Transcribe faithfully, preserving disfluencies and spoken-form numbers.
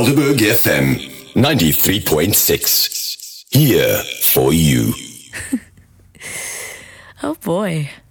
Helderberg F M, ninety-three point six. Here for you. Oh boy.